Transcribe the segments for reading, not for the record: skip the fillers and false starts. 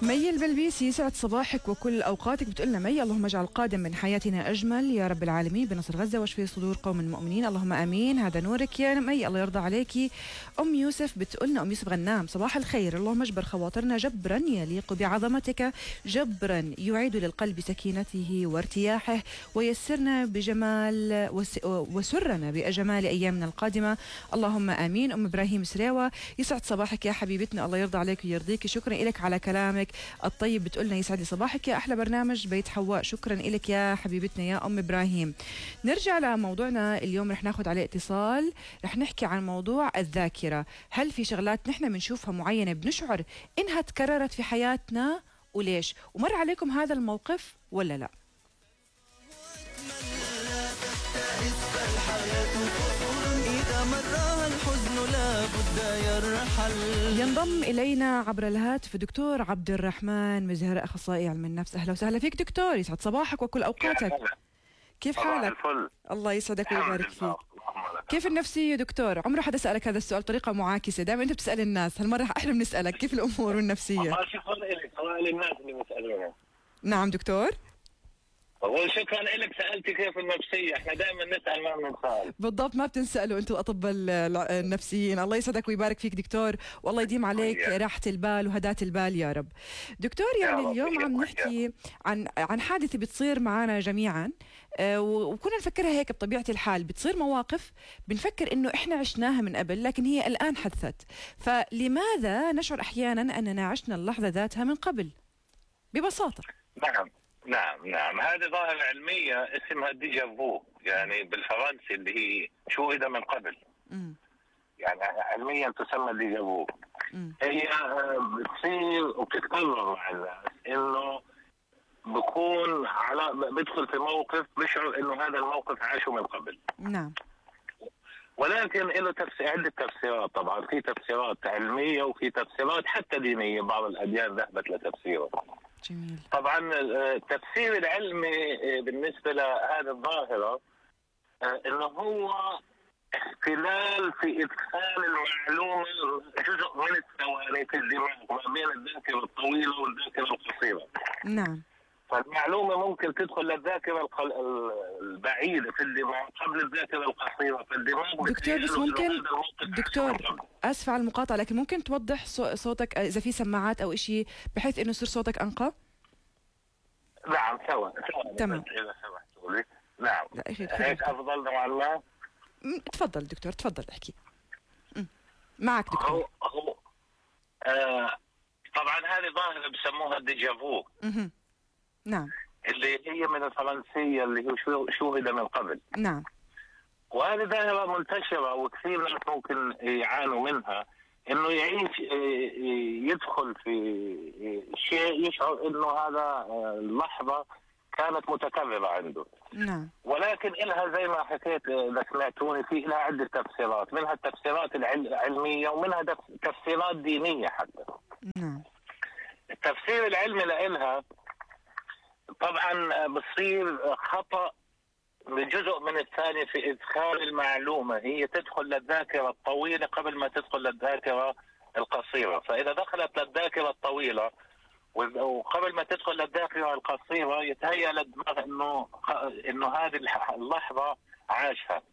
مي البلبيسي، يسعد صباحك وكل أوقاتك. بتقولنا مي: اللهم اجعل القادم من حياتنا أجمل يا رب العالمين، بنصر غزة واشفي صدور قوم المؤمنين، اللهم آمين. هذا نورك يا مي، الله يرضى عليكي. أم يوسف بتقولنا، أم يوسف غنام: صباح الخير، اللهم اجبر خواطرنا جبرا يليق بعظمتك، جبرا يعيد للقلب سكينته وارتياحه، ويسرنا بجمال وسرنا بأجمال أيامنا القادمة، اللهم آمين. أم إبراهيم سريوة: يسعد صباحك يا حبيبتنا، الله يرضى عليك ويرضيك، شكرا لك على كلامك الطيب. بتقولنا يسعد لي صباحك يا أحلى برنامج بيت حواء، شكرا لك يا حبيبتنا يا أم إبراهيم. نرجع لموضوعنا اليوم، رح ناخد عليه اتصال، رح نحكي عن موضوع الذاكرة. هل في شغلات نحن بنشوفها معينة بنشعر إنها تكررت في حياتنا وليش؟ ومر عليكم هذا الموقف ولا لا؟ ينضم إلينا عبر الهاتف دكتور عبد الرحمن مزهر، أخصائي علم النفس. أهلا وسهلا فيك دكتور، يسعد صباحك وكل أوقاتك. كيف حالك؟ الفل. الله يسعدك ويبارك فيك. كيف النفسية دكتور؟ عمره حدا سألك هذا السؤال بطريقة معاكسة، دائما أنت بتسأل الناس، هالمرة احنا بنسألك كيف الأمور والنفسية؟ سؤال الناس اللي بيسألونا. نعم دكتور. أقول شكرا لك، سألتي كيف النفسية، احنا دائما نسأل ما بنسأل. بالضبط، ما بتنسألوا انتم الأطباء النفسيين. الله يسعدك ويبارك فيك دكتور، والله يديم عليك راحة البال وهداة البال يا رب. دكتور، يعني اليوم عم نحكي عن حادثة بتصير معنا جميعا، وكنا نفكرها هيك بطبيعة الحال، بتصير مواقف بنفكر انه احنا عشناها من قبل لكن هي الآن حدثت، فلماذا نشعر احيانا اننا عشنا اللحظة ذاتها من قبل ببساطة؟ نعم، هذه ظاهرة علمية اسمها ديجافو، يعني بالفرنسي اللي هي شوهد من قبل. يعني علميا تسمى ديجافو. هي بتصير وبتتكرر مع الناس، انه بكون بدخل في موقف بشعر انه هذا الموقف عاشه من قبل. نعم. ولكن له عدة تفسيرات، طبعا في تفسيرات علمية وفي تفسيرات حتى دينية، بعض الأديان ذهبت لتفسيره. جميل. طبعا التفسير العلمي بالنسبة لهذه الظاهرة انه هو اختلال في ادخال المعلومة جزء من الثواني في الدماغ ما بين الذاكرة الطويلة والذاكرة القصيرة. نعم. فالمعلومة ممكن تدخل للذاكرة البعيدة في الدماغ قبل الذاكرة القصيرة في الدماغ. دكتور بس ممكن دكتور أسف على المقاطعة، لكن ممكن توضح صوتك إذا في سماعات أو إشي بحيث إنه يصير صوتك أنقى؟ نعم سوا تمام. إذا سمحتوا لي. نعم هيك أفضل نوعا ما. تفضل دكتور، تفضل احكي. معك دكتور. هو طبعا هذه ظاهرة بسموها الديجافو. نعم. اللي هي من الفرنسية اللي هو شوهد من قبل. نعم. وهذه ظاهرة منتشرة وكثير ناس ممكن يعانوا منها، انه يعيش يدخل في شيء يشعر انه هذا اللحظة كانت متكررة عنده. نعم. ولكن إلها زي ما حكيت إذا سمعتوني في لها عدة تفسيرات، منها التفسيرات العلمية ومنها تفسيرات دينية حتى. نعم. التفسير العلمي لإلها طبعا بصير خطأ بجزء من الثانية في إدخال المعلومة، هي تدخل للذاكرة الطويلة قبل ما تدخل للذاكرة القصيرة. فإذا دخلت للذاكرة الطويلة وقبل ما تدخل للذاكرة القصيرة يتهيأ للدماغ إنه هذه اللحظة عاشها.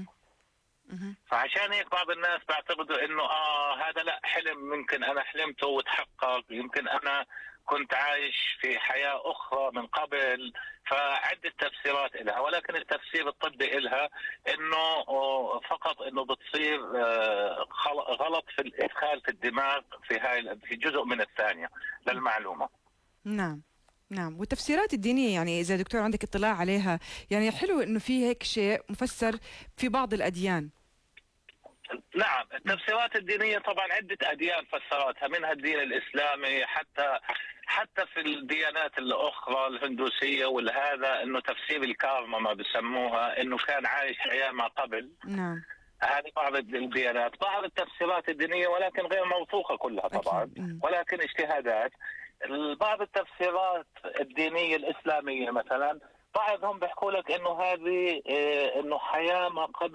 فعشان هيك بعض الناس بيعتقدوا إنه هذا لا حلم، يمكن أنا حلمته وتحقق، يمكن أنا كنت عايش في حياة أخرى من قبل. فعدة تفسيرات إلها، ولكن التفسير الطبي إلها إنه فقط إنه بتصير غلط في الإدخال في الدماغ في جزء من الثانية للمعلومة. نعم. نعم. والتفسيرات الدينية يعني إذا دكتور عندك اطلاع عليها، يعني حلو إنه في هيك شيء مفسر في بعض الأديان. نعم، التفسيرات الدينية طبعا عدة أديان فسرتها، منها الدين الإسلامي حتى في الديانات الأخرى الهندوسية والهذا، إنه تفسير الكارما ما بسموها، إنه كان عايش حياة ما قبل. نعم. هذه بعض الديانات، بعض التفسيرات الدينية ولكن غير موثوقة كلها طبعا. ولكن اجتهادات. بعض التفسيرات الدينية الإسلامية مثلا بعضهم بيحكوا لك إنه هذه إنه حياة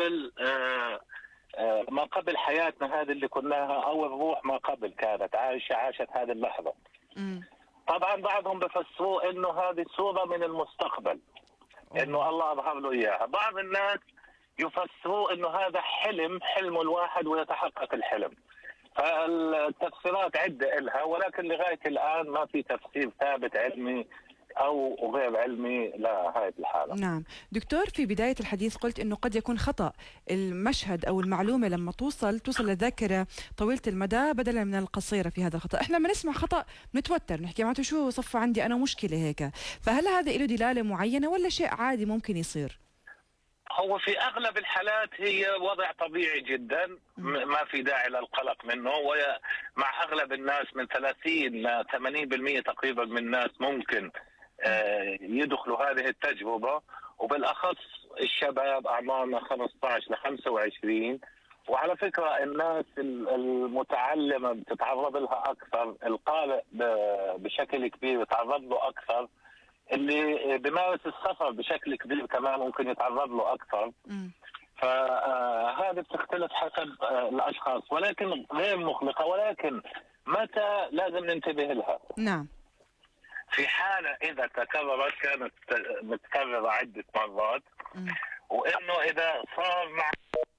ما قبل حياتنا هذه اللي كناها، أو الروح ما قبل كانت عاشت هذه اللحظة. طبعا بعضهم بفسروه انه هذه صورة من المستقبل، انه الله اظهر له اياها. بعض الناس يفسروه انه هذا حلم الواحد ويتحقق الحلم. فالتفسيرات عدة إلها، ولكن لغاية الآن ما في تفسير ثابت علمي أو غير علمي لهذه الحالة. نعم دكتور، في بداية الحديث قلت أنه قد يكون خطأ المشهد أو المعلومة لما توصل للذاكرة طويلة المدى بدلا من القصيرة. في هذا الخطأ احنا لما نسمع خطأ نتوتر، نحكي معناته شو صف عندي أنا مشكلة هيك، فهل هذا له دلالة معينة ولا شيء عادي ممكن يصير؟ هو في أغلب الحالات هي وضع طبيعي جدا، ما في داعي للقلق منه. ومع أغلب الناس من 30 ل 80% تقريبا من الناس ممكن يدخلوا هذه التجربة، وبالأخص الشباب أعمارنا 15 ل 25. وعلى فكرة الناس المتعلمة بتتعرض لها أكثر، القارئ بشكل كبير يتعرض له أكثر، اللي بمارس السفر بشكل كبير كمان ممكن يتعرض له أكثر. فهذه بتختلف حسب الأشخاص، ولكن غير مقلقة. ولكن متى لازم ننتبه لها؟ نعم. في حالة إذا تكررت، كانت متكررة عدة مرات، وإنه إذا صار مع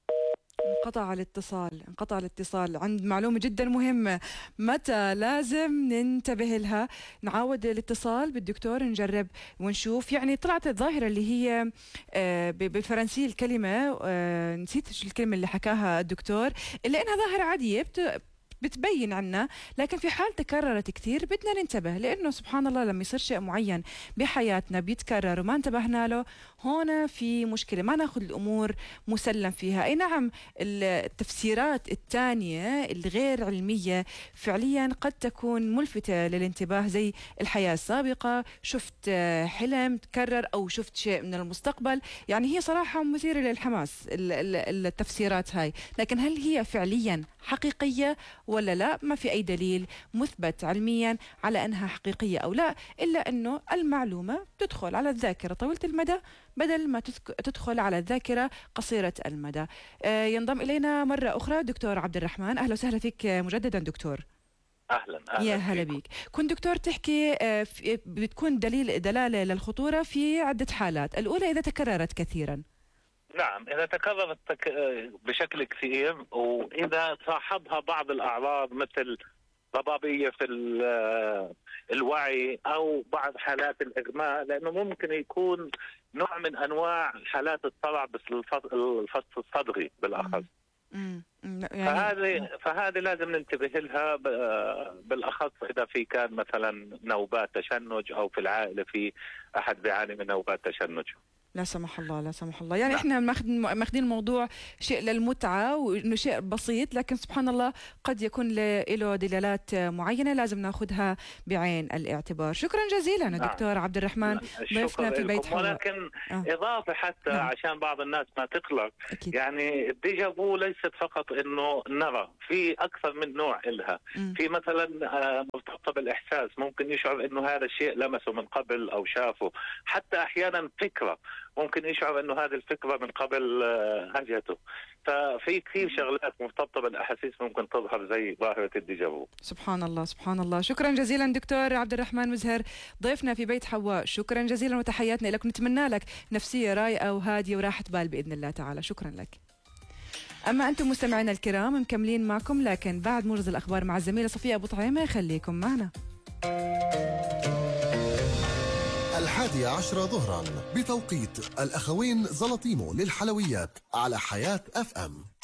انقطع الاتصال عند معلومة جدا مهمة، متى لازم ننتبه لها؟ نعاود الاتصال بالدكتور نجرب ونشوف. يعني طلعت الظاهرة اللي هي بالفرنسية الكلمة نسيت الكلمة اللي حكاها الدكتور، إلا إنها ظاهرة عادية بتبين عنا، لكن في حال تكررت كثير بدنا ننتبه، لأنه سبحان الله لما يصير شيء معين بحياتنا بيتكرر وما انتبهنا له، هون في مشكلة، ما ناخذ الأمور مسلم فيها. أي نعم التفسيرات الثانية الغير علمية فعليا قد تكون ملفتة للانتباه، زي الحياة السابقة، شفت حلم تكرر أو شفت شيء من المستقبل. يعني هي صراحة مثيرة للحماس التفسيرات هاي، لكن هل هي فعليا حقيقية ولا لا؟ ما في أي دليل مثبت علميا على أنها حقيقية أو لا، إلا أنه المعلومة تدخل على الذاكرة طويلة المدى بدل ما تدخل على الذاكرة قصيرة المدى. ينضم إلينا مرة أخرى دكتور عبد الرحمن. أهلا وسهلا فيك مجددا دكتور. أهلا يا هلا بيك. كنت دكتور تحكي بتكون دلالة للخطورة في عدة حالات. الأولى إذا تكررت كثيرا. نعم، إذا تكررت بشكل كثير، وإذا صاحبها بعض الأعراض مثل ضبابية في الوعي أو بعض حالات الإغماء، لأنه ممكن يكون نوع من أنواع حالات الصرع بس الفص الصدغي بالأخص. يعني فهذه لازم ننتبه لها بالأخص إذا في كان مثلا نوبات تشنج أو في العائلة في أحد بيعاني من نوبات تشنج. لا سمح الله لا سمح الله. يعني احنا ماخذين الموضوع شيء للمتعة وانه شيء بسيط، لكن سبحان الله قد يكون له دلالات معينة لازم ناخذها بعين الاعتبار. شكرا جزيلا دكتور عبد الرحمن ضيفنا في بيت حواء. ولكن إضافة حتى عشان بعض الناس ما تقلق، يعني الديجافو ليست فقط انه نرى، في اكثر من نوع لها. في مثلا مرتبطة بالاحساس، ممكن يشعر انه هذا الشيء لمسه من قبل او شافه. حتى احيانا فكرة ممكن يشعر انه هذه الفكرة من قبل اجته. ففي كثير شغلات مرتبطة بالاحاسيس ممكن تظهر زي ظاهرة الديجافو. سبحان الله سبحان الله. شكرا جزيلا دكتور عبد الرحمن مزهر ضيفنا في بيت حواء. شكرا جزيلا وتحياتنا لك، نتمنى لك نفسية رايقة وهادية وراحة بال بإذن الله تعالى. شكرا لك. أما أنتم مستمعينا الكرام مكملين معكم، لكن بعد موجز الأخبار مع الزميلة صفية أبو طعيمة، خليكم معنا. 11 ظهرا بتوقيت الأخوين زلطيمو للحلويات على حياة FM.